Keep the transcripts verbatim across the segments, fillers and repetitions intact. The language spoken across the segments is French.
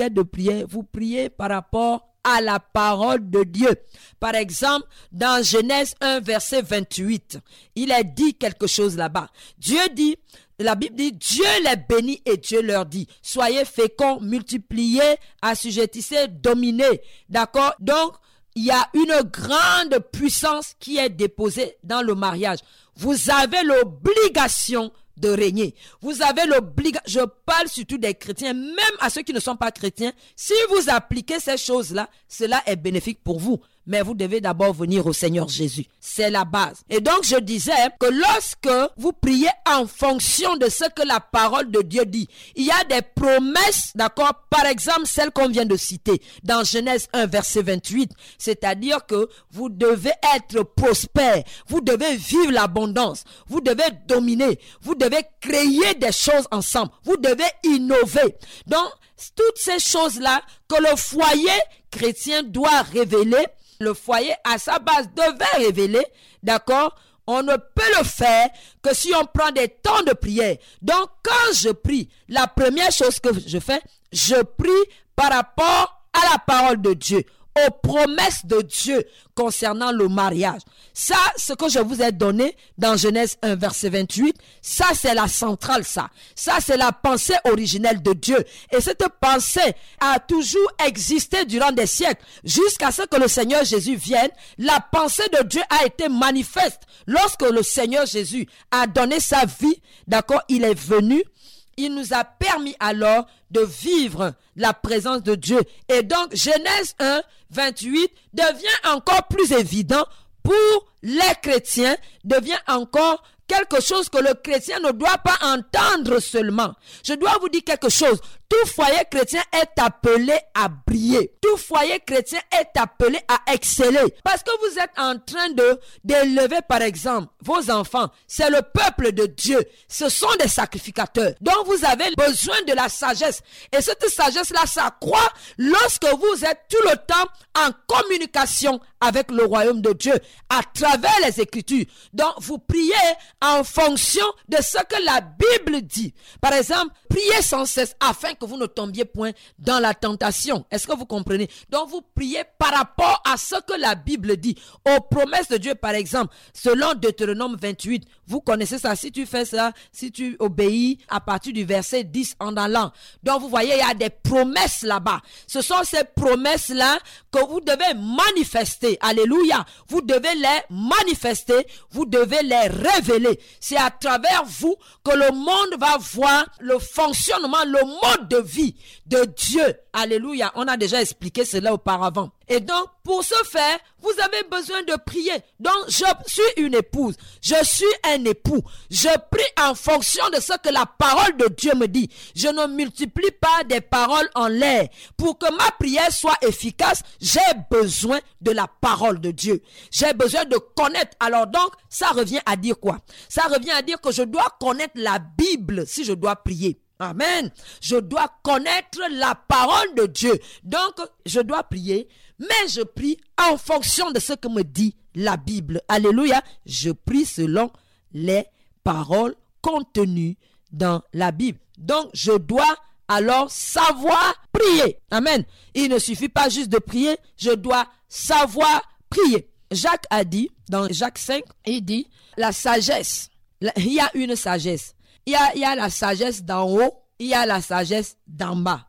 fait de prière, vous priez par rapport à la parole de Dieu. Par exemple, dans Genèse un, verset vingt-huit, il est dit quelque chose là-bas. Dieu dit, la Bible dit, Dieu les bénit et Dieu leur dit, soyez féconds, multipliez, assujettissez, dominez. D'accord? Donc, il y a une grande puissance qui est déposée dans le mariage. Vous avez l'obligation de régner. Vous avez l'obligation, je parle surtout des chrétiens, même à ceux qui ne sont pas chrétiens. Si vous appliquez ces choses-là, cela est bénéfique pour vous. Mais vous devez d'abord venir au Seigneur Jésus. C'est la base. Et donc, je disais que lorsque vous priez en fonction de ce que la parole de Dieu dit, il y a des promesses, d'accord? Par exemple, celle qu'on vient de citer dans Genèse un, verset vingt-huit. C'est-à-dire que vous devez être prospère. Vous devez vivre l'abondance. Vous devez dominer. Vous devez créer des choses ensemble. Vous devez innover. Donc, toutes ces choses-là que le foyer chrétien doit révéler, le foyer à sa base devait révéler, d'accord? On ne peut le faire que si on prend des temps de prière. Donc, quand je prie, la première chose que je fais, je prie par rapport à la parole de Dieu, aux promesses de Dieu concernant le mariage. Ça, ce que je vous ai donné dans Genèse un, verset vingt-huit, ça c'est la centrale, ça. Ça c'est la pensée originelle de Dieu. Et cette pensée a toujours existé durant des siècles, jusqu'à ce que le Seigneur Jésus vienne. La pensée de Dieu a été manifeste. Lorsque le Seigneur Jésus a donné sa vie, d'accord, il est venu. Il nous a permis alors de vivre la présence de Dieu. Et donc, Genèse un, vingt-huit devient encore plus évident pour les chrétiens, devient encore quelque chose que le chrétien ne doit pas entendre seulement. Je dois vous dire quelque chose. Tout foyer chrétien est appelé à briller. Tout foyer chrétien est appelé à exceller. Parce que vous êtes en train de d'élever, par exemple, vos enfants. C'est le peuple de Dieu. Ce sont des sacrificateurs. Donc vous avez besoin de la sagesse. Et cette sagesse-là s'accroît lorsque vous êtes tout le temps en communication avec le royaume de Dieu à travers les Écritures. Donc vous priez en fonction de ce que la Bible dit. Par exemple, priez sans cesse afin que vous ne tombiez point dans la tentation. Est-ce que vous comprenez? Donc vous priez par rapport à ce que la Bible dit, aux promesses de Dieu. Par exemple, selon Deutéronome vingt-huit, vous connaissez ça, si tu fais ça, si tu obéis à partir du verset dix en allant. Donc vous voyez, il y a des promesses là-bas. Ce sont ces promesses-là que vous devez manifester. Alléluia. Vous devez les manifester, vous devez les révéler. C'est à travers vous que le monde va voir le fonctionnement, le mode de vie de Dieu. Alléluia. On a déjà expliqué cela auparavant. Et donc, pour ce faire, vous avez besoin de prier. Donc, je suis une épouse. Je suis un époux. Je prie en fonction de ce que la parole de Dieu me dit. Je ne multiplie pas des paroles en l'air. Pour que ma prière soit efficace, j'ai besoin de la parole de Dieu. J'ai besoin de connaître. Alors donc, ça revient à dire quoi? Ça revient à dire que je dois connaître la Bible si je dois prier. Amen. Je dois connaître la parole de Dieu. Donc, je dois prier, mais je prie en fonction de ce que me dit la Bible. Alléluia. Je prie selon les paroles contenues dans la Bible. Donc, je dois alors savoir prier. Amen. Il ne suffit pas juste de prier, je dois savoir prier. Jacques a dit, dans Jacques cinq, il dit, la sagesse. Il y a une sagesse. Il y a, il y a la sagesse d'en haut, il y a la sagesse d'en bas.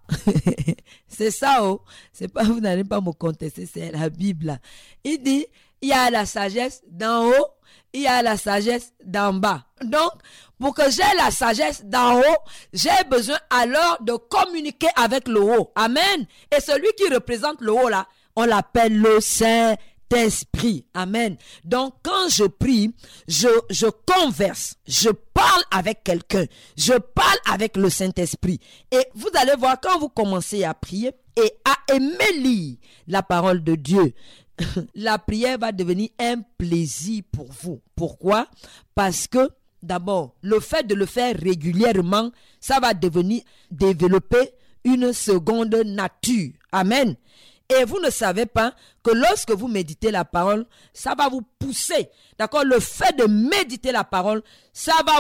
C'est ça, oh. C'est pas, vous n'allez pas me contester, c'est la Bible. Il dit, il y a la sagesse d'en haut, il y a la sagesse d'en bas. Donc, pour que j'ai la sagesse d'en haut, j'ai besoin alors de communiquer avec le haut. Amen. Et celui qui représente le haut là, on l'appelle le Saint Esprit. Amen. Donc, quand je prie, je, je converse, je parle avec quelqu'un, je parle avec le Saint-Esprit. Et vous allez voir, quand vous commencez à prier et à aimer lire la parole de Dieu, la prière va devenir un plaisir pour vous. Pourquoi? Parce que, d'abord, le fait de le faire régulièrement, ça va devenir, développer une seconde nature. Amen. Et vous ne savez pas que lorsque vous méditez la parole, ça va vous pousser. D'accord? Le fait de méditer la parole, ça va vous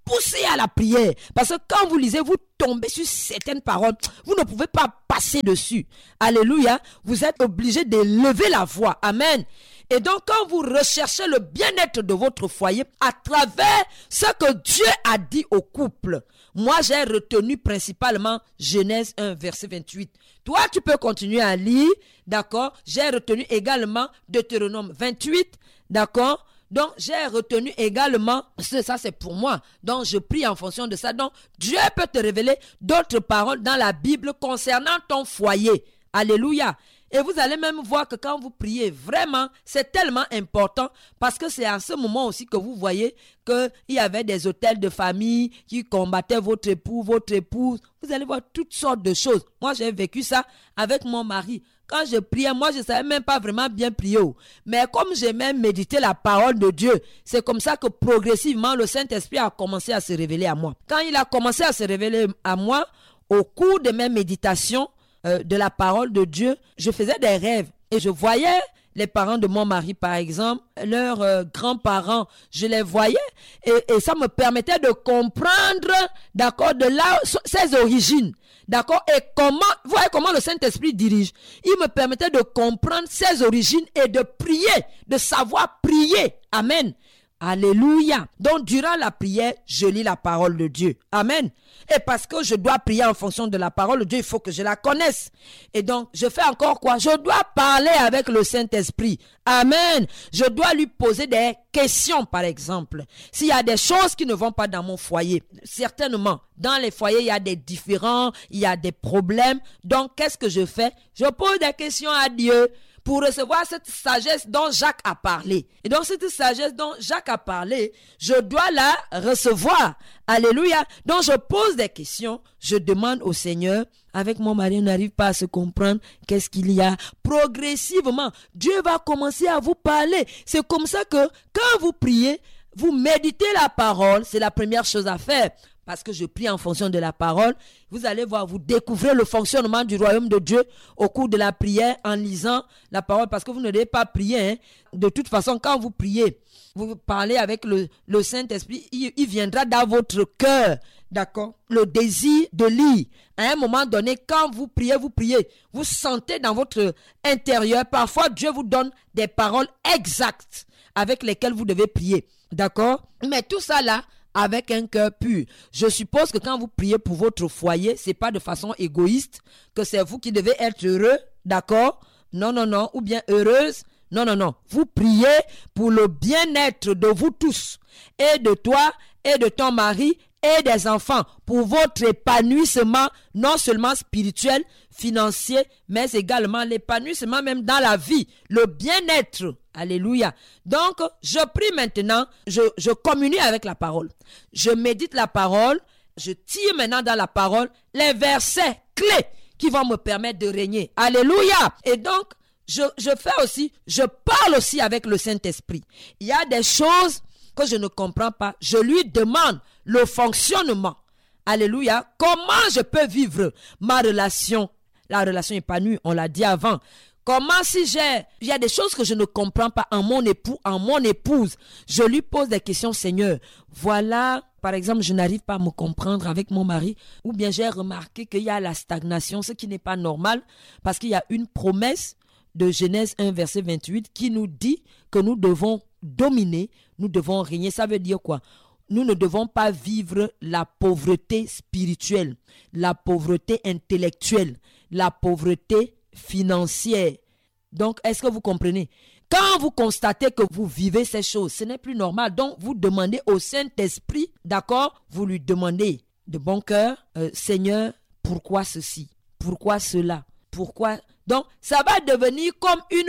poussez à la prière. Parce que quand vous lisez, vous tombez sur certaines paroles, vous ne pouvez pas passer dessus. Alléluia. Vous êtes obligé de lever la voix. Amen. Et donc, quand vous recherchez le bien-être de votre foyer à travers ce que Dieu a dit au couple, moi, j'ai retenu principalement Genèse un, verset vingt-huit. Toi, tu peux continuer à lire, d'accord? J'ai retenu également Deutéronome vingt-huit, d'accord? Donc, j'ai retenu également, ça c'est pour moi, donc je prie en fonction de ça. Donc, Dieu peut te révéler d'autres paroles dans la Bible concernant ton foyer. Alléluia. Et vous allez même voir que quand vous priez, vraiment, c'est tellement important parce que c'est à ce moment aussi que vous voyez qu'il y avait des hôtels de famille qui combattaient votre époux, votre épouse. Vous allez voir toutes sortes de choses. Moi, j'ai vécu ça avec mon mari. Quand je priais, moi, je ne savais même pas vraiment bien prier. Mais comme j'aimais méditer la parole de Dieu, c'est comme ça que progressivement, le Saint-Esprit a commencé à se révéler à moi. Quand il a commencé à se révéler à moi, au cours de mes méditations, Euh, de la parole de Dieu, je faisais des rêves et je voyais les parents de mon mari, par exemple, leurs euh, grands-parents, je les voyais et, et ça me permettait de comprendre, d'accord, de là, ses origines, d'accord, et comment, vous voyez comment le Saint-Esprit dirige. Il me permettait de comprendre ses origines et de prier, de savoir prier. Amen. Alléluia. Donc, durant la prière, je lis la parole de Dieu. Amen. Et parce que je dois prier en fonction de la parole de Dieu, il faut que je la connaisse. Et donc, je fais encore quoi? Je dois parler avec le Saint-Esprit. Amen. Je dois lui poser des questions, par exemple. S'il y a des choses qui ne vont pas dans mon foyer, certainement, dans les foyers, il y a des différends, il y a des problèmes. Donc, qu'est-ce que je fais? Je pose des questions à Dieu pour recevoir cette sagesse dont Jacques a parlé. Et donc, cette sagesse dont Jacques a parlé, je dois la recevoir. Alléluia. Donc, je pose des questions, je demande au Seigneur. Avec mon mari, on n'arrive pas à se comprendre qu'est-ce qu'il y a. Progressivement, Dieu va commencer à vous parler. C'est comme ça que quand vous priez, vous méditez la parole, c'est la première chose à faire. Parce que je prie en fonction de la parole. Vous allez voir, vous découvrez le fonctionnement du royaume de Dieu au cours de la prière en lisant la parole. Parce que vous ne devez pas prier. Hein. De toute façon, quand vous priez, vous parlez avec le, le Saint-Esprit, il, il viendra dans votre cœur. D'accord? Le désir de lire. À un moment donné, quand vous priez, vous priez. Vous sentez dans votre intérieur. Parfois, Dieu vous donne des paroles exactes avec lesquelles vous devez prier. D'accord? Mais tout ça là, avec un cœur pur. Je suppose que quand vous priez pour votre foyer, c'est pas de façon égoïste que c'est vous qui devez être heureux, d'accord? Non, non, non, ou bien heureuse. Non, non, non. Vous priez pour le bien-être de vous tous, et de toi, et de ton mari, et des enfants, pour votre épanouissement, non seulement spirituel, financier, mais également l'épanouissement même dans la vie, le bien-être. Alléluia. Donc, je prie maintenant, je, je communie avec la parole. Je médite la parole, je tire maintenant dans la parole les versets clés qui vont me permettre de régner. Alléluia. Et donc, je, je fais aussi, je parle aussi avec le Saint-Esprit. Il y a des choses que je ne comprends pas. Je lui demande le fonctionnement. Alléluia. Comment je peux vivre ma relation, la relation épanouie, on l'a dit avant. Comment si j'ai, il y a des choses que je ne comprends pas en mon époux, en mon épouse, je lui pose des questions, Seigneur. Voilà, par exemple, je n'arrive pas à me comprendre avec mon mari, ou bien j'ai remarqué qu'il y a la stagnation, ce qui n'est pas normal, parce qu'il y a une promesse de Genèse un, verset vingt-huit, qui nous dit que nous devons dominer, nous devons régner. Ça veut dire quoi? Nous ne devons pas vivre la pauvreté spirituelle, la pauvreté intellectuelle, la pauvreté financière. Donc, est-ce que vous comprenez? Quand vous constatez que vous vivez ces choses, ce n'est plus normal. Donc, vous demandez au Saint-Esprit, d'accord? Vous lui demandez de bon cœur, euh, Seigneur, pourquoi ceci? Pourquoi cela? Pourquoi? Donc, ça va devenir comme une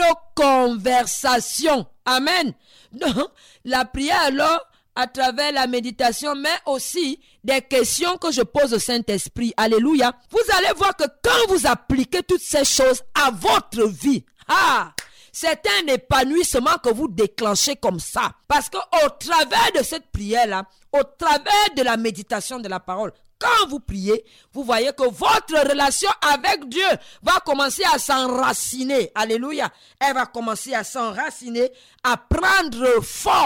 conversation. Amen. Donc, la prière alors, à travers la méditation, mais aussi des questions que je pose au Saint-Esprit. Alléluia. Vous allez voir que quand vous appliquez toutes ces choses à votre vie, ah, c'est un épanouissement que vous déclenchez comme ça. Parce qu'au travers de cette prière-là, au travers de la méditation de la parole, quand vous priez, vous voyez que votre relation avec Dieu va commencer à s'enraciner. Alléluia. Elle va commencer à s'enraciner, à prendre forme,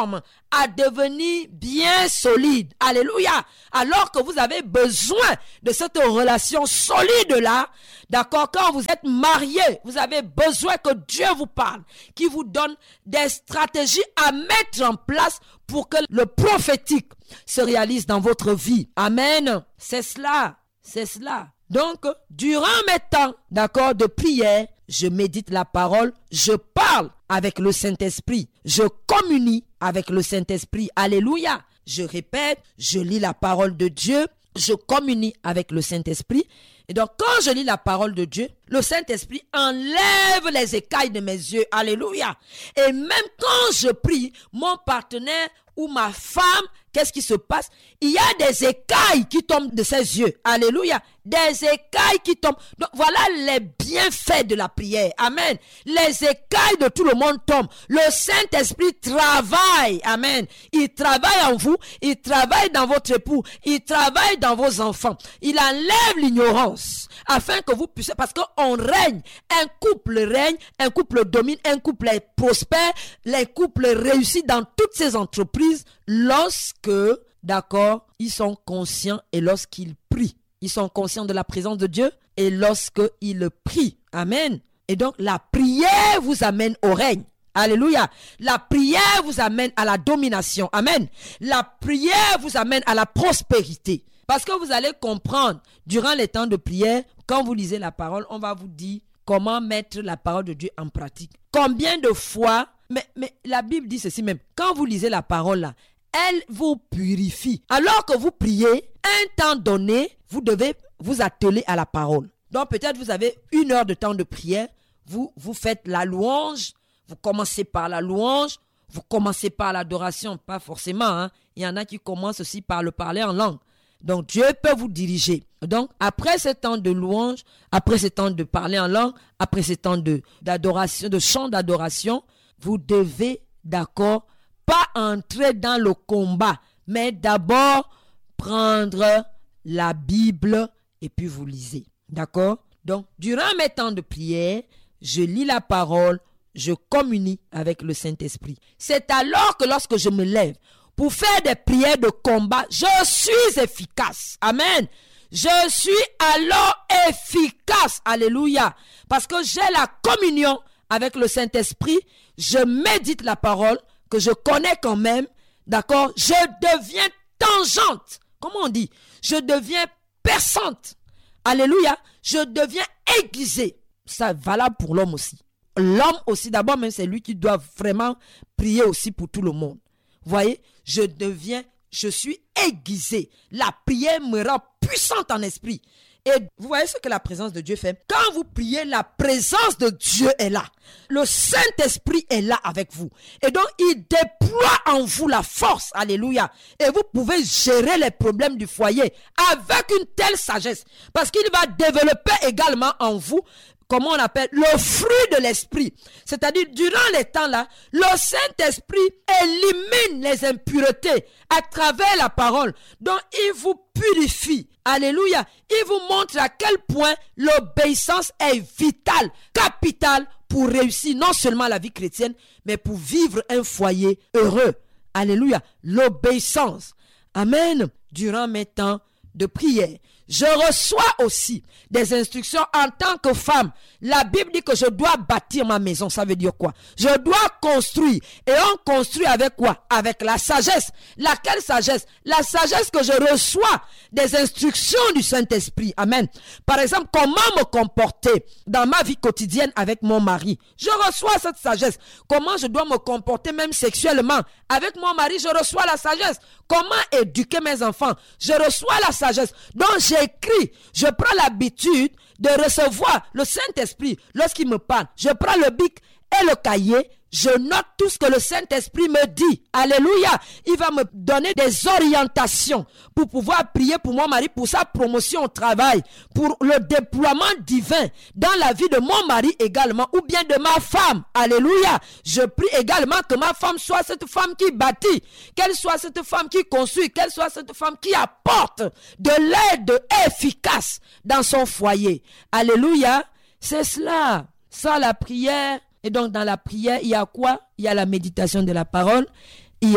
à devenir bien solide. Alléluia. Alors que vous avez besoin de cette relation solide-là, d'accord, quand vous êtes marié, vous avez besoin que Dieu vous parle, qui vous donne des stratégies à mettre en place pour que le prophétique se réalise dans votre vie. Amen. C'est cela. C'est cela. Donc, durant mes temps, d'accord, de prière, je médite la parole, je parle avec le Saint-Esprit, je communie avec le Saint-Esprit. Alléluia. Je répète, je lis la parole de Dieu, je communie avec le Saint-Esprit. Et donc, quand je lis la parole de Dieu, le Saint-Esprit enlève les écailles de mes yeux. Alléluia. Et même quand je prie, mon partenaire ou ma femme, qu'est-ce qui se passe? Il y a des écailles qui tombent de ses yeux. Alléluia. Des écailles qui tombent. Donc, voilà les bienfaits de la prière. Amen. Les écailles de tout le monde tombent. Le Saint-Esprit travaille. Amen. Il travaille en vous. Il travaille dans votre époux. Il travaille dans vos enfants. Il enlève l'ignorance afin que vous puissiez, parce qu'on règne. Un couple règne. Un couple domine. Un couple est prospère. Les couples réussissent dans toutes ces entreprises lorsque, d'accord, ils sont conscients et lorsqu'ils prient. Ils sont conscients de la présence de Dieu et lorsqu'ils prient. Amen. Et donc, la prière vous amène au règne. Alléluia. La prière vous amène à la domination. Amen. La prière vous amène à la prospérité. Parce que vous allez comprendre, durant les temps de prière, quand vous lisez la parole, on va vous dire comment mettre la parole de Dieu en pratique. Combien de fois, mais, mais la Bible dit ceci même, quand vous lisez la parole là, elle vous purifie. Alors que vous priez, un temps donné, vous devez vous atteler à la parole. Donc peut-être vous avez une heure de temps de prière, vous, vous faites la louange, vous commencez par la louange, vous commencez par l'adoration, pas forcément, hein. Il y en a qui commencent aussi par le parler en langue. Donc Dieu peut vous diriger. Donc après ce temps de louange, après ce temps de parler en langue, après ce temps de, d'adoration, de chant d'adoration, vous devez, d'accord, pas entrer dans le combat, mais d'abord prendre la Bible et puis vous lisez. D'accord? Donc, durant mes temps de prière, je lis la parole, je communie avec le Saint-Esprit. C'est alors que lorsque je me lève pour faire des prières de combat, je suis efficace. Amen. Je suis alors efficace. Alléluia. Parce que j'ai la communion avec le Saint-Esprit, je médite la parole, que je connais quand même, d'accord, je deviens tangente. Comment on dit? Je deviens perçante. Alléluia. Je deviens aiguisée. Ça est valable pour l'homme aussi. L'homme aussi, d'abord, même c'est lui qui doit vraiment prier aussi pour tout le monde. Vous voyez, je deviens, je suis aiguisée. La prière me rend puissante en esprit. Et vous voyez ce que la présence de Dieu fait? Quand vous priez, la présence de Dieu est là. Le Saint-Esprit est là avec vous. Et donc, il déploie en vous la force. Alléluia. Et vous pouvez gérer les problèmes du foyer avec une telle sagesse. Parce qu'il va développer également en vous, comment on appelle, le fruit de l'esprit. C'est-à-dire, durant les temps-là, le Saint-Esprit élimine les impuretés à travers la parole. Donc, il vous purifie. Alléluia. Il vous montre à quel point l'obéissance est vitale, capitale pour réussir non seulement la vie chrétienne, mais pour vivre un foyer heureux. Alléluia. L'obéissance. Amen. Durant mes temps de prière, je reçois aussi des instructions en tant que femme. La Bible dit que je dois bâtir ma maison. Ça veut dire quoi? Je dois construire. Et on construit avec quoi? Avec la sagesse. Laquelle sagesse? La sagesse que je reçois des instructions du Saint-Esprit. Amen. Par exemple, comment me comporter dans ma vie quotidienne avec mon mari. Je reçois cette sagesse. Comment je dois me comporter même sexuellement avec mon mari. Je reçois la sagesse. Comment éduquer mes enfants. Je reçois la sagesse. Donc j'écris. Je prends l'habitude de recevoir le Saint-Esprit lorsqu'il me parle. Je prends le bic et le cahier. Je note tout ce que le Saint-Esprit me dit. Alléluia. Il va me donner des orientations pour pouvoir prier pour mon mari, pour sa promotion au travail, pour le déploiement divin dans la vie de mon mari également, ou bien de ma femme. Alléluia. Je prie également que ma femme soit cette femme qui bâtit, qu'elle soit cette femme qui construit, qu'elle soit cette femme qui apporte de l'aide efficace dans son foyer. Alléluia. C'est cela. Ça, la prière. Et donc, dans la prière, il y a quoi? Il y a la méditation de la parole, il y a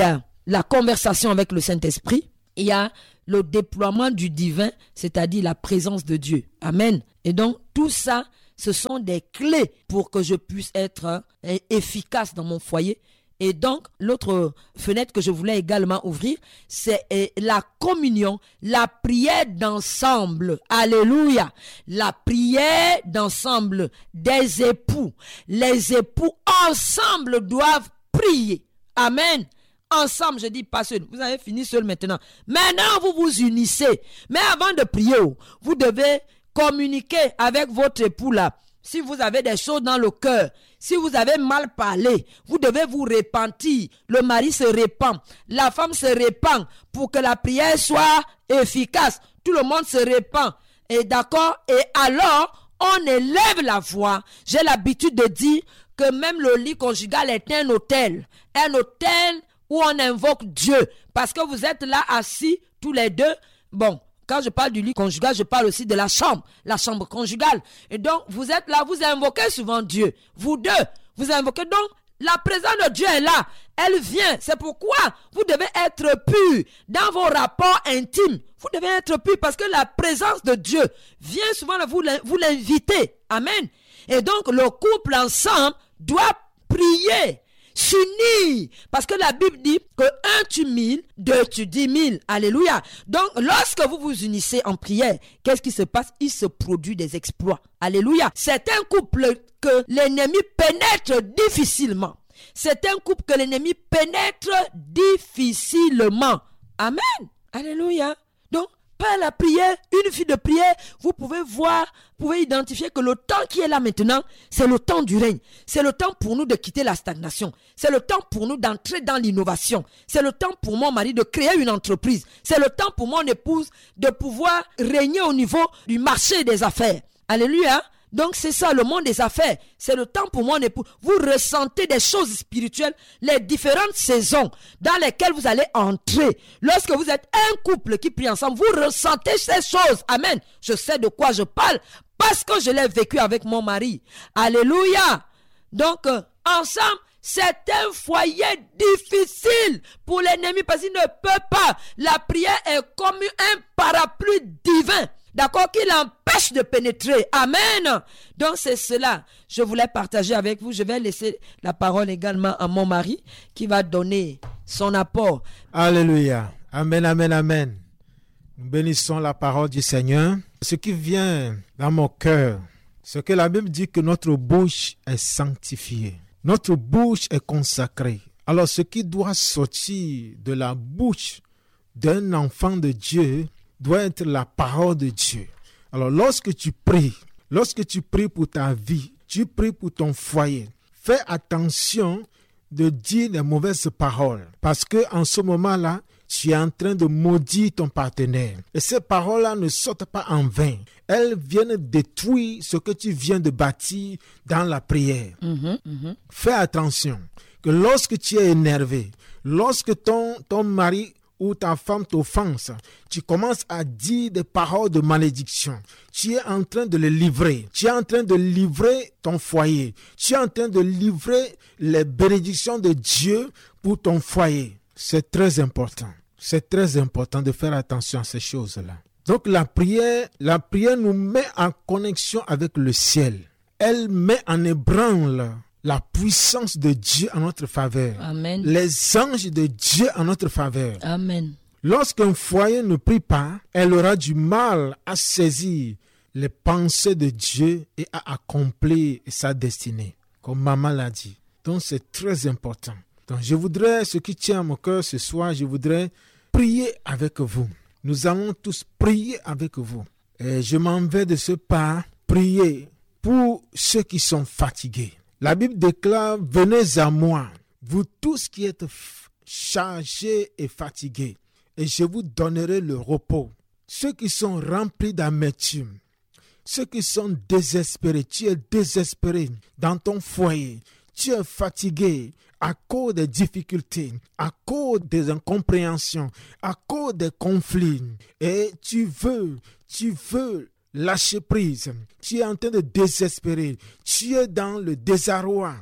la conversation avec le Saint-Esprit, il y a le déploiement du divin, c'est-à-dire la présence de Dieu. Amen. Et donc, tout ça, ce sont des clés pour que je puisse être euh, efficace dans mon foyer. Et donc, l'autre fenêtre que je voulais également ouvrir, c'est euh, la communion, la prière d'ensemble. Alléluia. La prière d'ensemble des époux. Les époux ensemble doivent prier. Amen. Ensemble, je dis pas seul. Vous avez fini seul maintenant. Maintenant, vous vous unissez. Mais avant de prier, vous devez communiquer avec votre époux là. Si vous avez des choses dans le cœur, si vous avez mal parlé, vous devez vous repentir. Le mari se répand, la femme se répand pour que la prière soit efficace. Tout le monde se répand. Et d'accord? Et alors, on élève la voix. J'ai l'habitude de dire que même le lit conjugal est un hôtel. Un hôtel où on invoque Dieu. Parce que vous êtes là assis tous les deux. Bon. Quand je parle du lit conjugal, je parle aussi de la chambre, la chambre conjugale. Et donc, vous êtes là, vous invoquez souvent Dieu. Vous deux, vous invoquez. Donc, la présence de Dieu est là. Elle vient. C'est pourquoi vous devez être pur dans vos rapports intimes. Vous devez être pur parce que la présence de Dieu vient souvent vous, vous l'inviter. Amen. Et donc, le couple ensemble doit prier. S'unir, parce que la Bible dit que un tue mille, deux tue dix mille. Alléluia. Donc, lorsque vous vous unissez en prière, qu'est-ce qui se passe? Il se produit des exploits. Alléluia. C'est un couple que l'ennemi pénètre difficilement. C'est un couple que l'ennemi pénètre difficilement. Amen. Alléluia. Donc, par la prière, une vie de prière, vous pouvez voir, vous pouvez identifier que le temps qui est là maintenant, c'est le temps du règne. C'est le temps pour nous de quitter la stagnation. C'est le temps pour nous d'entrer dans l'innovation. C'est le temps pour mon mari de créer une entreprise. C'est le temps pour mon épouse de pouvoir régner au niveau du marché des affaires. Alléluia. Donc c'est ça, le monde des affaires. C'est le temps pour mon époux. Vous ressentez des choses spirituelles, les différentes saisons dans lesquelles vous allez entrer. Lorsque vous êtes un couple qui prie ensemble, vous ressentez ces choses. Amen. Je sais de quoi je parle parce que je l'ai vécu avec mon mari. Alléluia. Donc, euh, ensemble, c'est un foyer difficile pour l'ennemi parce qu'il ne peut pas. La prière est comme un parapluie divin. D'accord, qui l'empêche de pénétrer. Amen. Donc c'est cela. Je voulais partager avec vous. Je vais laisser la parole également à mon mari qui va donner son apport. Alléluia. Amen, amen, amen. Nous bénissons la parole du Seigneur. Ce qui vient dans mon cœur, c'est que la Bible dit que notre bouche est sanctifiée. Notre bouche est consacrée. Alors ce qui doit sortir de la bouche d'un enfant de Dieu doit être la parole de Dieu. Alors lorsque tu pries, lorsque tu pries pour ta vie, tu pries pour ton foyer, fais attention de dire les mauvaises paroles. Parce qu'en ce moment-là, tu es en train de maudire ton partenaire. Et ces paroles-là ne sortent pas en vain. Elles viennent détruire ce que tu viens de bâtir dans la prière. Mm-hmm, mm-hmm. Fais attention que lorsque tu es énervé, lorsque ton, ton mari ou ta femme t'offense, tu commences à dire des paroles de malédiction. Tu es en train de les livrer. Tu es en train de livrer ton foyer. Tu es en train de livrer les bénédictions de Dieu pour ton foyer. C'est très important. C'est très important de faire attention à ces choses-là. Donc la prière, la prière nous met en connexion avec le ciel. Elle met en ébranle la puissance de Dieu en notre faveur. Amen. Les anges de Dieu en notre faveur. Amen. Lorsqu'un foyer ne prie pas, elle aura du mal à saisir les pensées de Dieu et à accomplir sa destinée, comme maman l'a dit. Donc c'est très important. Donc je voudrais, ce qui tient à mon cœur ce soir, je voudrais prier avec vous. Nous allons tous prier avec vous. Et je m'en vais de ce pas prier pour ceux qui sont fatigués. La Bible déclare, venez à moi, vous tous qui êtes chargés et fatigués, et je vous donnerai le repos. Ceux qui sont remplis d'amertume, ceux qui sont désespérés, tu es désespéré dans ton foyer, tu es fatigué à cause des difficultés, à cause des incompréhensions, à cause des conflits, et tu veux, tu veux lâcher prise, tu es en train de désespérer, tu es dans le désarroi.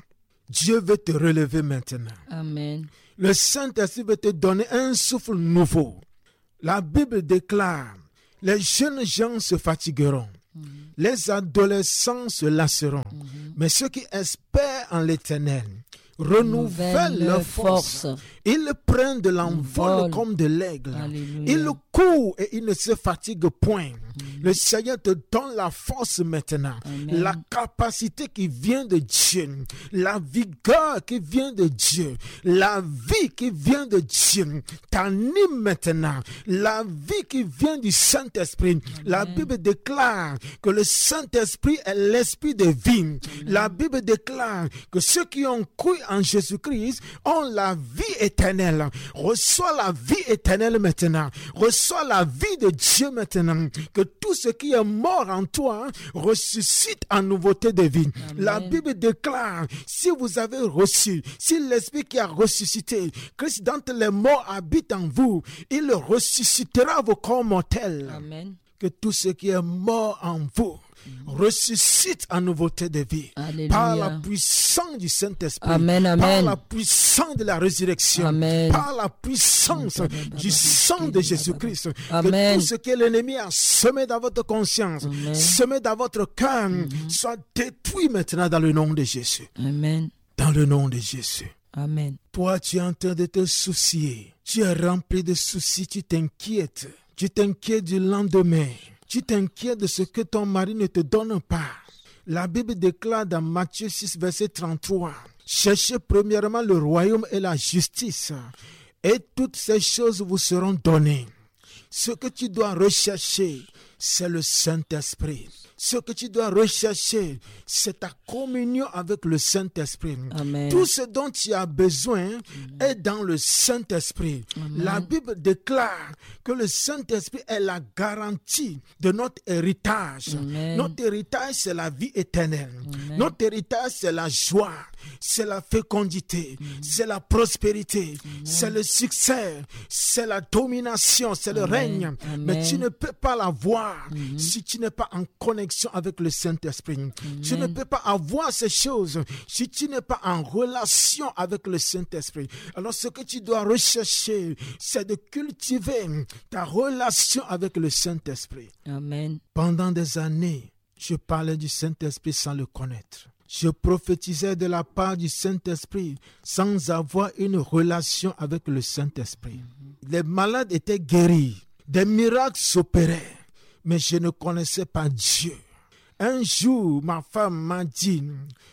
Dieu veut te relever maintenant. Amen. Le Saint-Esprit veut te donner un souffle nouveau. La Bible déclare, les jeunes gens se fatigueront, mm-hmm. les adolescents se lasseront, mm-hmm. mais ceux qui espèrent en l'Éternel renouvellent leur force. force. Ils prennent de l'envol comme de l'aigle. Alléluia. Ils courent et ils ne se fatiguent point. Mm. Le Seigneur te donne la force maintenant. Amen. La capacité qui vient de Dieu. La vigueur qui vient de Dieu. La vie qui vient de Dieu. T'anime maintenant. La vie qui vient du Saint-Esprit. Amen. La Bible déclare que le Saint-Esprit est l'esprit de vie. Amen. La Bible déclare que ceux qui ont cru en Jésus-Christ ont la vie éternelle. Éternel. Reçois la vie éternelle maintenant. Reçois la vie de Dieu maintenant. Que tout ce qui est mort en toi ressuscite en nouveauté de vie. Amen. La Bible déclare, si vous avez reçu, si l'Esprit qui a ressuscité, Christ d'entre les morts habite en vous, il ressuscitera vos corps mortels. Amen. Que tout ce qui est mort en vous ressuscite en nouveauté de vie. Alléluia. Par la puissance du Saint-Esprit. Amen, amen. Par la puissance de la résurrection. Amen. Par la puissance du sang de Jésus-Christ. Que tout ce que l'ennemi a semé dans votre conscience, amen. Semé dans votre cœur, mm-hmm. soit détruit maintenant dans le nom de Jésus. Amen. Dans le nom de Jésus. Amen. Toi, tu es en train de te soucier. Tu es rempli de soucis, tu t'inquiètes. Tu t'inquiètes du lendemain. Tu t'inquiètes de ce que ton mari ne te donne pas. La Bible déclare dans Matthieu six, verset trente-trois, « Cherchez premièrement le royaume et la justice, et toutes ces choses vous seront données. » Ce que tu dois rechercher, c'est le Saint-Esprit. Ce que tu dois rechercher, c'est ta communion avec le Saint-Esprit. Amen. Tout ce dont tu as besoin Amen. Est dans le Saint-Esprit. Amen. La Bible déclare que le Saint-Esprit est la garantie de notre héritage. Amen. Notre héritage, c'est la vie éternelle. Amen. Notre héritage, c'est la joie, c'est la fécondité, Amen. C'est la prospérité, Amen. C'est le succès, c'est la domination, c'est Amen. Le règne. Amen. Mais tu ne peux pas l'avoir Amen. Si tu n'es pas en connexion avec le Saint-Esprit. Amen. Tu ne peux pas avoir ces choses si tu n'es pas en relation avec le Saint-Esprit. Alors ce que tu dois rechercher, c'est de cultiver ta relation avec le Saint-Esprit. Amen. Pendant des années, je parlais du Saint-Esprit sans le connaître. Je prophétisais de la part du Saint-Esprit sans avoir une relation avec le Saint-Esprit. Mm-hmm. Les malades étaient guéris, des miracles s'opéraient. Mais je ne connaissais pas Dieu. Un jour, ma femme m'a dit,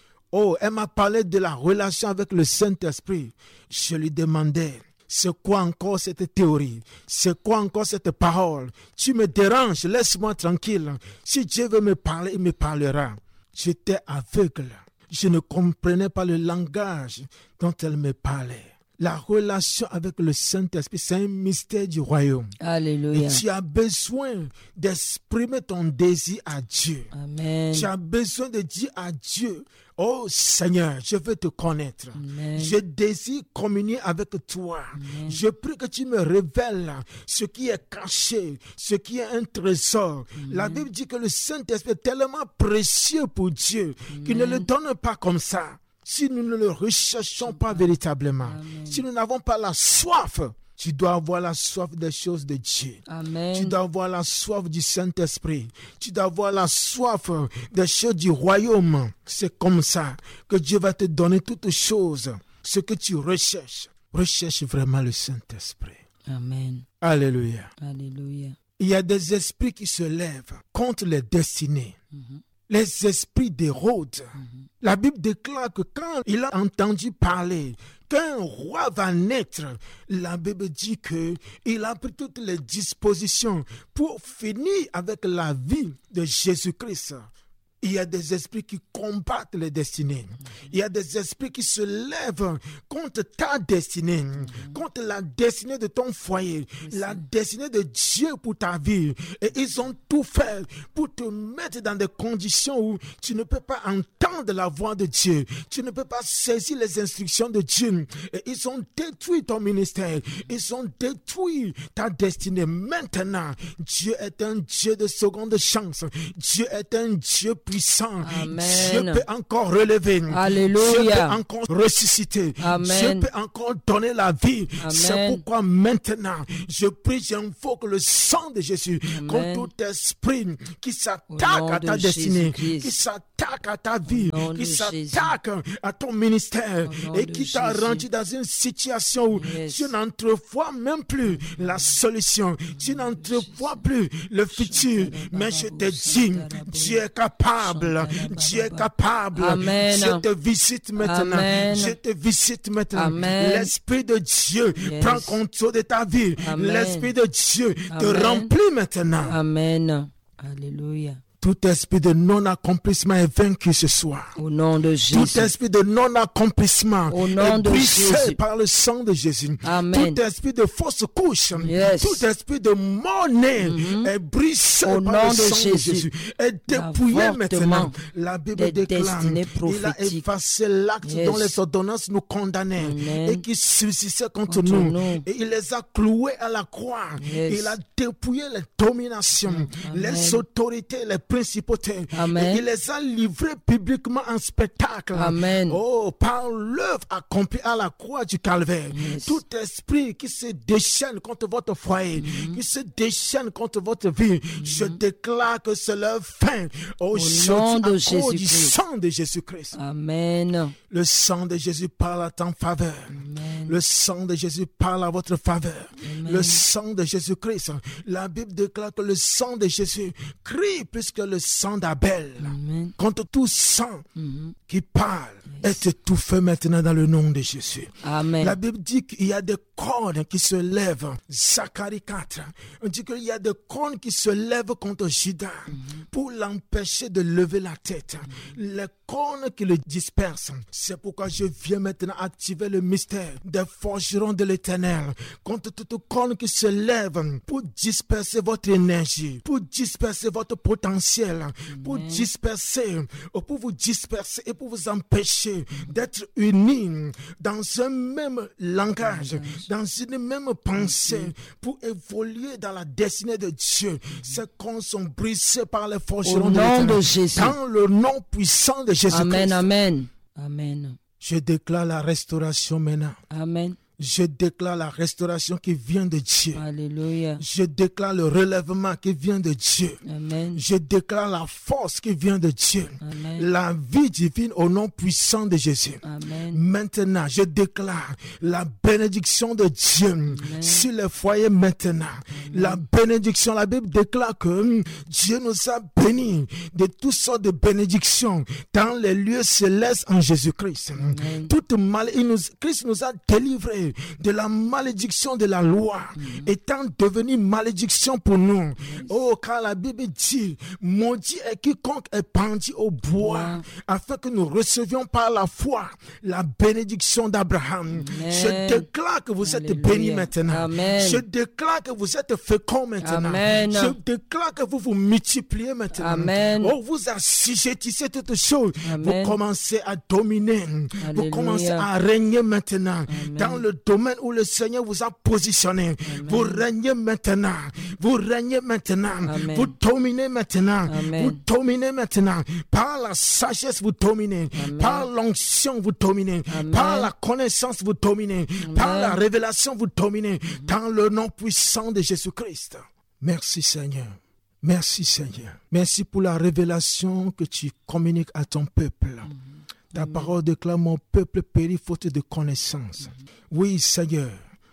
oh, elle m'a parlé de la relation avec le Saint-Esprit. Je lui demandais, c'est quoi encore cette théorie? C'est quoi encore cette parole? Tu me déranges, laisse-moi tranquille. Si Dieu veut me parler, il me parlera. J'étais aveugle. Je ne comprenais pas le langage dont elle me parlait. La relation avec le Saint-Esprit, c'est un mystère du royaume. Alléluia. Et tu as besoin d'exprimer ton désir à Dieu. Amen. Tu as besoin de dire à Dieu, oh Seigneur, je veux te connaître. Amen. Je désire communier avec toi. Amen. Je prie que tu me révèles ce qui est caché, ce qui est un trésor. Amen. La Bible dit que le Saint-Esprit est tellement précieux pour Dieu Amen. Qu'il ne le donne pas comme ça. Si nous ne le recherchons pas véritablement, Amen. Si nous n'avons pas la soif, tu dois avoir la soif des choses de Dieu. Amen. Tu dois avoir la soif du Saint-Esprit. Tu dois avoir la soif des choses du royaume. C'est comme ça que Dieu va te donner toutes choses. Ce que tu recherches, recherche vraiment le Saint-Esprit. Amen. Alléluia. Alléluia. Il y a des esprits qui se lèvent contre les destinées. Mm-hmm. Les esprits d'Hérode. Mm-hmm. La Bible déclare que quand il a entendu parler qu'un roi va naître, la Bible dit qu'il a pris toutes les dispositions pour finir avec la vie de Jésus-Christ. Il y a des esprits qui combattent les destinées. Il y a des esprits qui se lèvent contre ta destinée, contre la destinée de ton foyer, la destinée de Dieu pour ta vie. Et ils ont tout fait pour te mettre dans des conditions où tu ne peux pas entendre la voix de Dieu. Tu ne peux pas saisir les instructions de Dieu. Et ils ont détruit ton ministère. Ils ont détruit ta destinée. Maintenant, Dieu est un Dieu de seconde chance. Dieu est un Dieu puissant. Amen. Je peux encore relever. Alléluia. Je peux encore ressusciter. Amen. Je peux encore donner la vie. Amen. C'est pourquoi maintenant, je prie, j'invoque le sang de Jésus Amen. contre tout esprit qui Au s'attaque nom à ta de destinée, Jésus-Christ. qui s'attaque à ta vie, Au nom qui de s'attaque à ton ministère Au nom et de qui t'a Jésus. rendu dans une situation où Yes. tu n'entrevois même plus la solution, tu n'entrevois plus le futur. Mais je te dis, Dieu est capable, Dieu est capable. Amen. Je te visite maintenant, Amen. je te visite maintenant. Amen. L'Esprit de Dieu Yes. prend contrôle de ta vie. Amen. L'Esprit de Dieu te Amen. remplit maintenant. Amen. Alléluia. Tout esprit de non-accomplissement est vaincu ce soir. Au nom de Jésus. Tout esprit de non-accomplissement Au nom est de brisé Jésus. par le sang de Jésus. Amen. Tout esprit de fausse couche, Yes. tout esprit de monnaie est brisé Au par nom le de sang de Jésus. Jésus. Est dépouillé L'avortement maintenant. La Bible des déclare, destinées il a prophétiques. effacé l'acte Yes. dont les ordonnances nous condamnaient Amen. et qui subsistait contre, Contre nous. nous. Et il les a cloués à la croix. Yes. Il a dépouillé les dominations, Amen. les autorités, les principautés. Amen. Et il les a livrés publiquement en spectacle. Amen. Oh, par l'œuvre accomplie à la croix du Calvaire. Yes. Tout esprit qui se déchaîne contre votre foyer, mm-hmm. qui se déchaîne contre votre vie, mm-hmm. je déclare que c'est leur fin. Au nom de du Jésus-Christ. sang de Jésus-Christ. Amen. Le sang de Jésus parle à ta faveur. Amen. Le sang de Jésus parle à votre faveur. Amen. Le sang de Jésus-Christ. La Bible déclare que le sang de Jésus crie plus que le sang d'Abel. Amen. Contre tout sang Mhm. qui parle, est étouffé maintenant dans le nom de Jésus. Amen. La Bible dit qu'il y a des cornes qui se lèvent. Zacharie quatre. On dit qu'il y a des cornes qui se lèvent contre Judas mm-hmm. pour l'empêcher de lever la tête. Mm-hmm. Les cornes qui le dispersent. C'est pourquoi je viens maintenant activer le mystère des forgerons de l'Éternel contre toute corne qui se lève pour disperser votre énergie, pour disperser votre potentiel, mm-hmm. pour disperser, pour vous disperser et pour vous empêcher d'être unis dans un même langage, dans une même pensée, pour évoluer dans la destinée de Dieu. Ces cornes sont brisées par les forgerons de l'Éternel. De Jésus. Dans le nom puissant de Jésus-Christ. Amen, amen, amen. Je déclare la restauration maintenant. Amen. Je déclare la restauration qui vient de Dieu. Alléluia. Je déclare le relèvement qui vient de Dieu. Amen. Je déclare la force qui vient de Dieu. Amen. La vie divine au nom puissant de Jésus. Amen. Maintenant, je déclare la bénédiction de Dieu Amen. Sur les foyers maintenant. Amen. La bénédiction, la Bible déclare que Dieu nous a bénis de toutes sortes de bénédictions dans les lieux célestes en Jésus-Christ. Amen. Toute mal, il nous, Christ nous a délivrés de la malédiction de la loi, mm-hmm. étant devenue malédiction pour nous. Yes. Oh, car la Bible dit, maudit est quiconque est pendu au bois, wow. afin que nous recevions par la foi la bénédiction d'Abraham. Je déclare que vous Alléluia. Êtes bénis maintenant. Amen. Je déclare que vous êtes féconds maintenant. Amen. Je déclare que vous vous multipliez maintenant. Amen. Oh, vous assujettissez toutes choses. Amen. Vous commencez à dominer. Alléluia. Vous commencez à régner maintenant. Amen. Dans le domaine où le Seigneur vous a positionné. Amen. Vous régnez maintenant. Vous régnez maintenant. Amen. Vous dominez maintenant. Amen. Vous dominez maintenant. Par la sagesse, vous dominez. Amen. Par l'onction, vous dominez. Amen. Par la connaissance, vous dominez. Amen. Par la révélation, vous dominez. Amen. Dans le nom puissant de Jésus-Christ. Merci Seigneur. Merci Seigneur. Merci pour la révélation que tu communiques à ton peuple. Amen. Ta parole déclare, mon peuple périt faute de connaissance. Mm-hmm. Oui, Seigneur,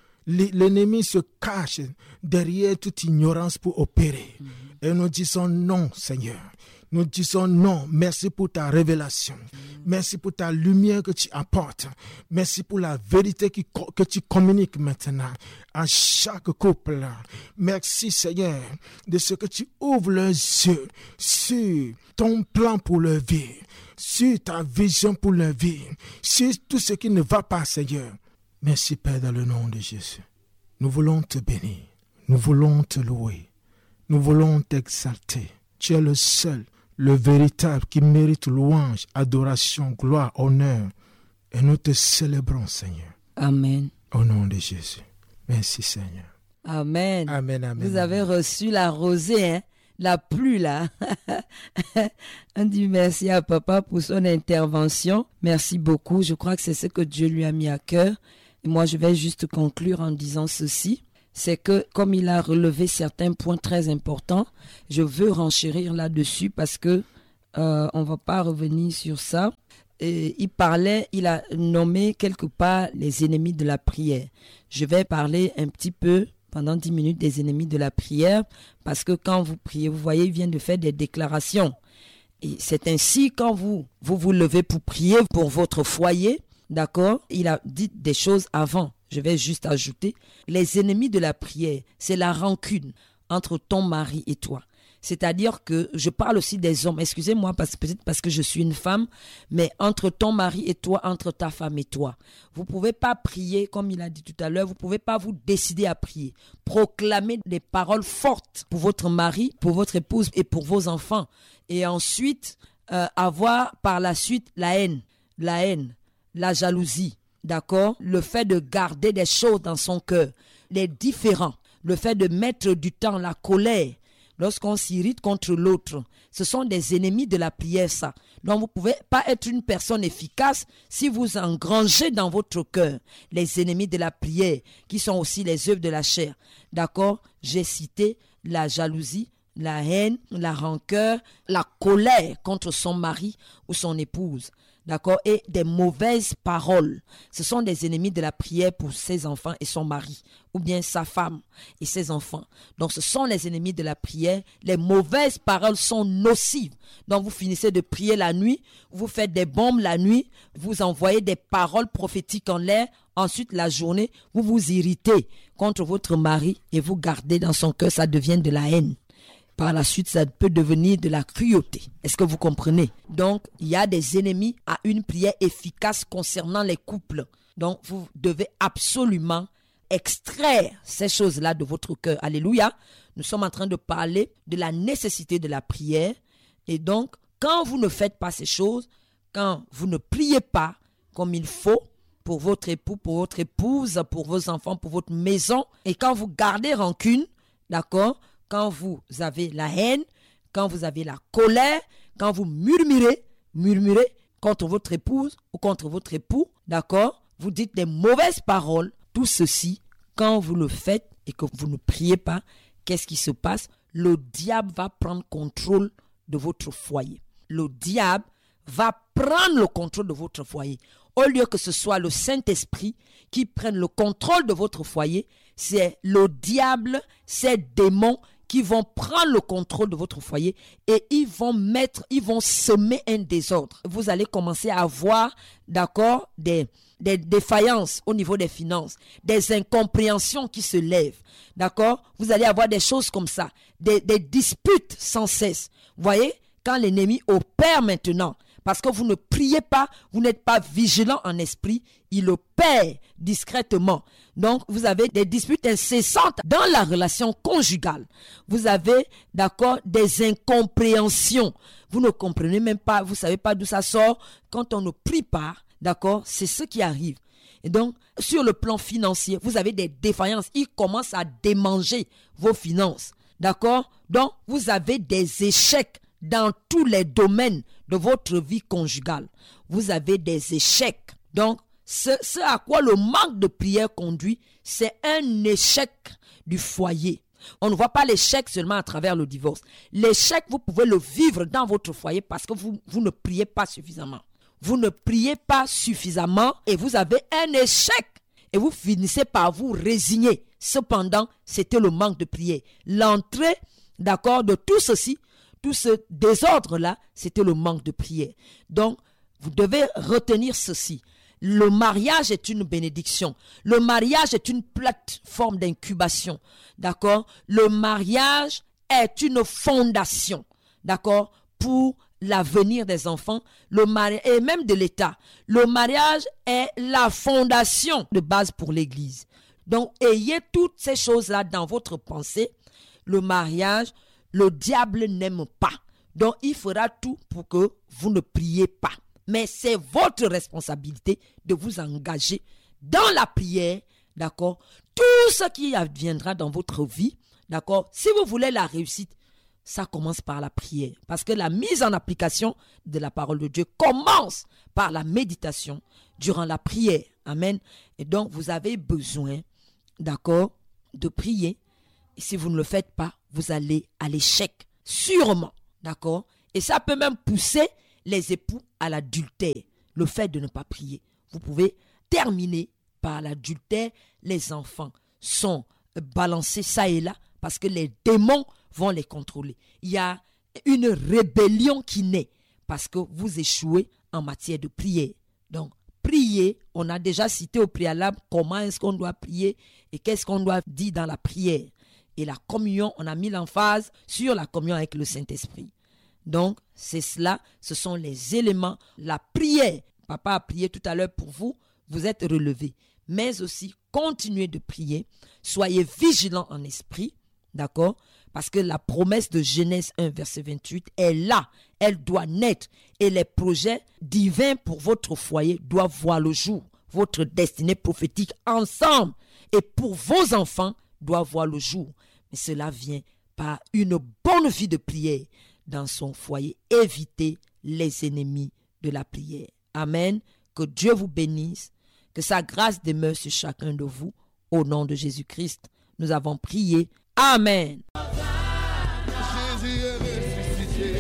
l'ennemi se cache derrière toute ignorance pour opérer. Mm-hmm. Et nous disons non, Seigneur. Nous disons non. Merci pour ta révélation. Mm-hmm. Merci pour ta lumière que tu apportes. Merci pour la vérité qui, que tu communiques maintenant à chaque couple. Merci, Seigneur, de ce que tu ouvres leurs yeux sur ton plan pour leur vie, sur ta vision pour leur vie, sur tout ce qui ne va pas, Seigneur. Merci, Père, dans le nom de Jésus. Nous voulons te bénir. Nous voulons te louer. Nous voulons t'exalter. Tu es le seul, le véritable, qui mérite louange, adoration, gloire, honneur. Et nous te célébrons, Seigneur. Amen. Au nom de Jésus. Merci, Seigneur. Amen. Amen, amen. Vous avez reçu la rosée, hein? la pluie là. On dit merci à papa pour son intervention. Merci beaucoup. Je crois que c'est ce que Dieu lui a mis à cœur. Et moi, je vais juste conclure en disant ceci. C'est que comme il a relevé certains points très importants, je veux renchérir là-dessus parce que euh, on ne va pas revenir sur ça. Et il parlait, il a nommé quelque part les ennemis de la prière. Je vais parler un petit peu pendant dix minutes des ennemis de la prière parce que quand vous priez, vous voyez, il vient de faire des déclarations. Et c'est ainsi quand vous, vous vous levez pour prier pour votre foyer, d'accord, il a dit des choses avant. Je vais juste ajouter, les ennemis de la prière, c'est la rancune entre ton mari et toi. C'est-à-dire que je parle aussi des hommes, excusez-moi, parce, peut-être parce que je suis une femme, mais entre ton mari et toi, entre ta femme et toi. Vous ne pouvez pas prier, comme il a dit tout à l'heure, vous ne pouvez pas vous décider à prier. Proclamer des paroles fortes pour votre mari, pour votre épouse et pour vos enfants. Et ensuite, euh, avoir par la suite la haine, la haine, la jalousie. D'accord? Le fait de garder des choses dans son cœur, les différends, le fait de mettre du temps, la colère, lorsqu'on s'irrite contre l'autre, ce sont des ennemis de la prière, ça. Donc, vous ne pouvez pas être une personne efficace si vous engrangez dans votre cœur les ennemis de la prière, qui sont aussi les œuvres de la chair. D'accord? J'ai cité la jalousie, la haine, la rancœur, la colère contre son mari ou son épouse. D'accord, et des mauvaises paroles. Ce sont des ennemis de la prière pour ses enfants et son mari, ou bien sa femme et ses enfants. Donc, ce sont les ennemis de la prière. Les mauvaises paroles sont nocives. Donc, vous finissez de prier la nuit, vous faites des bombes la nuit, vous envoyez des paroles prophétiques en l'air. Ensuite, la journée, vous vous irritez contre votre mari et vous gardez dans son cœur, ça devient de la haine. Par la suite, ça peut devenir de la cruauté. Est-ce que vous comprenez? Donc, il y a des ennemis à une prière efficace concernant les couples. Donc, vous devez absolument extraire ces choses-là de votre cœur. Alléluia. Nous sommes en train de parler de la nécessité de la prière. Et donc, quand vous ne faites pas ces choses, quand vous ne priez pas comme il faut, pour votre époux, pour votre épouse, pour vos enfants, pour votre maison, et quand vous gardez rancune, d'accord, quand vous avez la haine, quand vous avez la colère, quand vous murmurez, murmurez contre votre épouse ou contre votre époux, d'accord, vous dites des mauvaises paroles, tout ceci, quand vous le faites et que vous ne priez pas, qu'est-ce qui se passe? Le diable va prendre contrôle de votre foyer. Le diable va prendre le contrôle de votre foyer. Au lieu que ce soit le Saint-Esprit qui prenne le contrôle de votre foyer, c'est le diable, ces démons qui vont prendre le contrôle de votre foyer et ils vont mettre, ils vont semer un désordre. Vous allez commencer à avoir, d'accord, des, des défaillances au niveau des finances, des incompréhensions qui se lèvent, d'accord. Vous allez avoir des choses comme ça, des, des disputes sans cesse. Vous voyez, quand l'ennemi opère maintenant, parce que vous ne priez pas, vous n'êtes pas vigilant en esprit, il opère discrètement. Donc, vous avez des disputes incessantes dans la relation conjugale. Vous avez, d'accord, des incompréhensions. Vous ne comprenez même pas, vous ne savez pas d'où ça sort. Quand on ne prie pas, d'accord, c'est ce qui arrive. Et donc, sur le plan financier, vous avez des défaillances. Ils commencent à démanger vos finances. D'accord? Donc, vous avez des échecs dans tous les domaines de votre vie conjugale. Vous avez des échecs. Donc, ce, ce à quoi le manque de prière conduit, c'est un échec du foyer. On ne voit pas l'échec seulement à travers le divorce. L'échec, vous pouvez le vivre dans votre foyer parce que vous, vous ne priez pas suffisamment. Vous ne priez pas suffisamment et vous avez un échec. Et vous finissez par vous résigner. Cependant, c'était le manque de prière. L'entrée, d'accord, de tout ceci, tout ce désordre-là, c'était le manque de prière. Donc, vous devez retenir ceci. Le mariage est une bénédiction. Le mariage est une plateforme d'incubation. D'accord? Le mariage est une fondation. D'accord? Pour l'avenir des enfants, le mari- et même de l'État. Le mariage est la fondation de base pour l'Église. Donc, ayez toutes ces choses-là dans votre pensée. Le mariage, le diable n'aime pas. Donc, il fera tout pour que vous ne priez pas. Mais c'est votre responsabilité de vous engager dans la prière, d'accord? Tout ce qui adviendra dans votre vie, d'accord? Si vous voulez la réussite, ça commence par la prière. Parce que la mise en application de la parole de Dieu commence par la méditation durant la prière. Amen. Et donc, vous avez besoin, d'accord, de prier. Et si vous ne le faites pas, vous allez à l'échec. Sûrement. D'accord. Et ça peut même pousser les époux à l'adultère. Le fait de ne pas prier. Vous pouvez terminer par l'adultère. Les enfants sont balancés ça et là parce que les démons vont les contrôler. Il y a une rébellion qui naît parce que vous échouez en matière de prière. Donc, prier, on a déjà cité au préalable comment est-ce qu'on doit prier et qu'est-ce qu'on doit dire dans la prière. Et la communion, on a mis l'emphase sur la communion avec le Saint-Esprit. Donc, c'est cela, ce sont les éléments, la prière. Papa a prié tout à l'heure pour vous, vous êtes relevés. Mais aussi, continuez de prier, soyez vigilants en esprit, d'accord? Parce que la promesse de Genèse un, verset vingt-huit est là, elle doit naître. Et les projets divins pour votre foyer doivent voir le jour. Votre destinée prophétique ensemble et pour vos enfants doit voir le jour. Mais cela vient par une bonne vie de prière dans son foyer. Évitez les ennemis de la prière. Amen. Que Dieu vous bénisse. Que sa grâce demeure sur chacun de vous. Au nom de Jésus-Christ, nous avons prié. Amen. Jésus est ressuscité.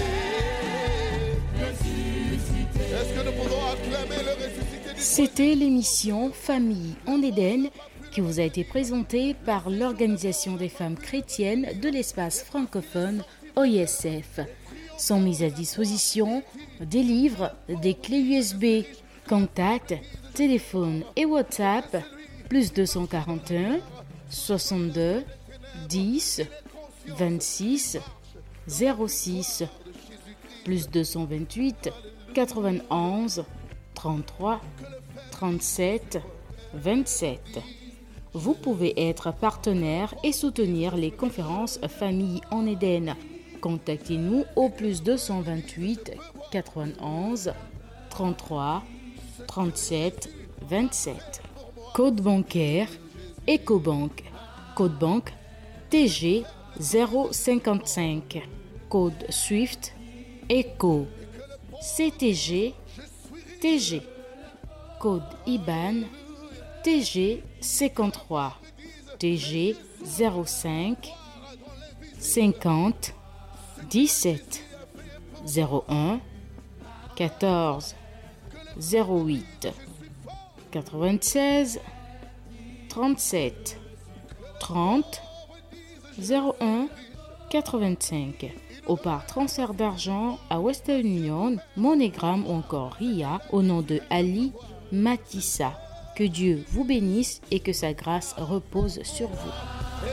Est-ce que nous pouvons acclamer le ressuscité? C'était l'émission Famille en Éden qui vous a été présentée par l'Organisation des femmes chrétiennes de l'espace francophone O I S F. Sont mises à disposition des livres, des clés U S B, contacts, téléphone et WhatsApp, plus deux cent quarante et un, soixante-deux, dix, vingt-six, zéro six, plus deux cent vingt-huit, quatre-vingt-onze, trente-trois, trente-sept, vingt-sept. Vous pouvez être partenaire et soutenir les conférences Famille en Éden. Contactez-nous au plus deux cent vingt-huit, quatre-vingt-onze, trente-trois, trente-sept, vingt-sept. Code bancaire Ecobank. Code banque T G zéro cinquante-cinq. Code Swift Eco. C T G T G. Code I B A N T G cinquante-trois. T G zéro cinq cinquante dix-sept zéro un quatorze zéro huit quatre-vingt-seize trente-sept trente zéro un quatre-vingt-cinq. Ou par transfert d'argent à Western Union, MoneyGram ou encore R I A au nom de Ali Matissa. Que Dieu vous bénisse et que sa grâce repose sur vous.